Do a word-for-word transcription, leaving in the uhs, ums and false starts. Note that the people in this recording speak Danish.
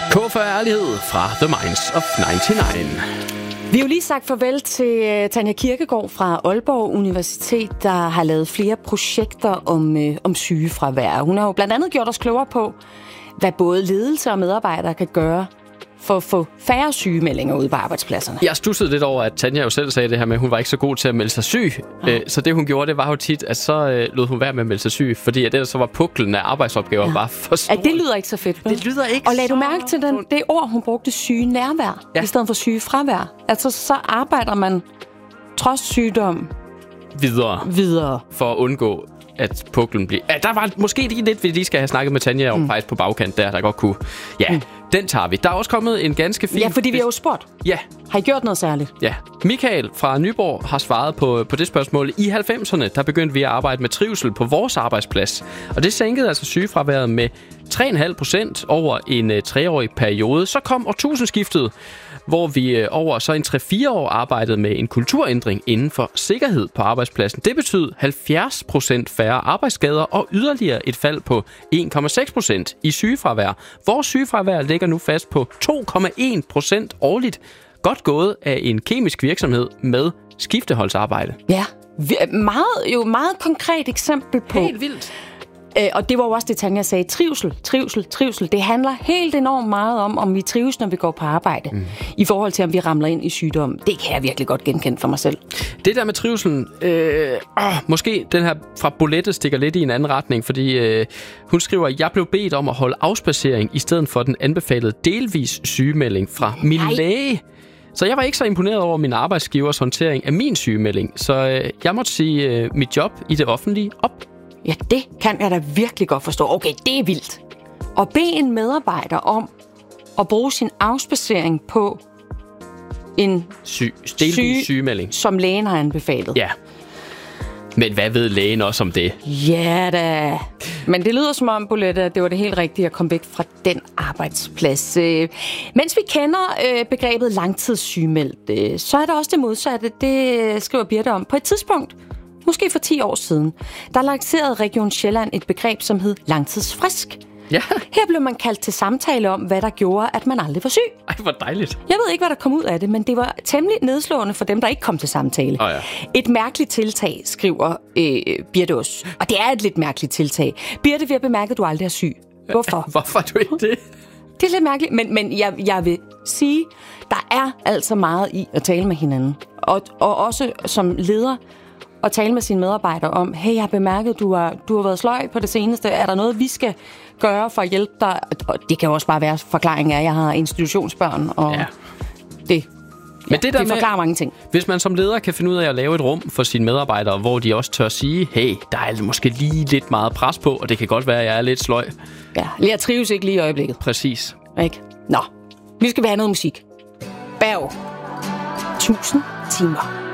K for ærlighed fra The Minds of nioghalvfems. Vi har jo lige sagt farvel til Tanja Kirkegaard fra Aalborg Universitet, der har lavet flere projekter om, øh, om sygefravær. Hun har jo blandt andet gjort os klogere på, hvad både ledelse og medarbejdere kan gøre for at få færre sygemeldinger ude på arbejdspladserne. Jeg stussede lidt over, at Tanja jo selv sagde det her med, at hun var ikke så god til at melde sig syg. Ja. Så det, hun gjorde, det var jo tit, at så lod hun være med at melde sig syg, fordi at ellers så var puklen af arbejdsopgaver ja. bare for stor. Ja, det lyder ikke så fedt. Det lyder ikke. Og lagde du mærke til den, det ord, hun brugte, syge nærvær, ja. i stedet for syge fravær? Altså, så arbejder man trods sygdom videre, videre. for at undgå, at puklen bliver... Ja, der var måske lige lidt, vi lige skal have snakket med Tanja om, mm. faktisk på bagkant der, der godt kunne... Ja, mm. den tager vi. Der er også kommet en ganske fin... Ja, fordi vi har jo spurgt. Ja. Har I gjort noget særligt? Ja. Michael fra Nyborg har svaret på, på det spørgsmål. I halvfemserne, der begyndte vi at arbejde med trivsel på vores arbejdsplads. Og det sænkede altså sygefraværet med tre komma fem procent over en uh, treårig periode. Så kom årtusindskiftet, hvor vi uh, over så en tre fire år arbejdede med en kulturændring inden for sikkerhed på arbejdspladsen. Det betød halvfjerds procent færre arbejdsskader og yderligere et fald på en komma seks procent i sygefravær. Vores sygefravær ligger nu fast på to komma en procent årligt. Godt gået af en kemisk virksomhed med skifteholdsarbejde. Ja, meget, jo meget konkret eksempel på... Helt vildt. Og det var jo også det, Tanja sagde. Trivsel, trivsel, trivsel. Det handler helt enormt meget om, om vi trives, når vi går på arbejde. Mm. I forhold til, om vi ramler ind i sygdom. Det kan jeg virkelig godt genkende for mig selv. Det der med trivselen... Øh, åh, måske den her fra Bolette stikker lidt i en anden retning, fordi øh, hun skriver, jeg blev bedt om at holde afspacering i stedet for den anbefalede delvis sygemelding fra min Nej. læge. Så jeg var ikke så imponeret over min arbejdsgivers håndtering af min sygemelding. Så øh, jeg måtte sige øh, mit job i det offentlige op. Ja, det kan jeg da virkelig godt forstå. Okay, det er vildt. At bede en medarbejder om at bruge sin afspacering på en Sy- delvis sygemelding, som lægen har anbefalet. Ja. Men hvad ved lægen også om det? Ja da. Men det lyder som om, Bolette, at det var det helt rigtige at komme væk fra den arbejdsplads. Øh, mens vi kender øh, begrebet langtidssygemeldt, øh, så er der også det modsatte. Det skriver Birte om. På et tidspunkt, måske for ti år siden, der lancerede Region Sjælland et begreb, som hed langtidsfrisk. Ja. Her blev man kaldt til samtale om, hvad der gjorde, at man aldrig var syg. Ej, hvor dejligt. Jeg ved ikke, hvad der kom ud af det, men det var temmelig nedslående for dem, der ikke kom til samtale. Oh, ja. Et mærkeligt tiltag, skriver øh, Birte også. Og det er et lidt mærkeligt tiltag. Birte, vi har bemærket, at du aldrig er syg. Hvorfor? Hvorfor er du ikke det? Det er lidt mærkeligt, men, men jeg, jeg vil sige, der er altså meget i at tale med hinanden. Og, og også som leder at tale med sine medarbejdere om, hey, jeg har bemærket, du har, du har været sløj på det seneste. Er der noget, vi skal gøre for at hjælpe dig? Og det kan jo også bare være forklaringen af, at jeg har institutionsbørn, og ja. det, Men ja, det, der det forklarer med, mange ting. Hvis man som leder kan finde ud af at lave et rum for sine medarbejdere, hvor de også tør sige, hey, der er måske lige lidt meget pres på, og det kan godt være, at jeg er lidt sløj. Ja, jeg trives ikke lige i øjeblikket. Præcis. Ikke? Nå, nu skal vi have noget musik. Berg. Tusind timer.